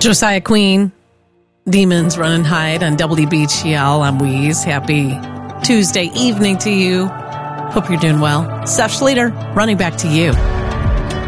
Josiah Queen, Demons Run and Hide on WBGL. I'm Wheeze. Happy Tuesday evening to you. Hope you're doing well. Seth Schleter, running back to you.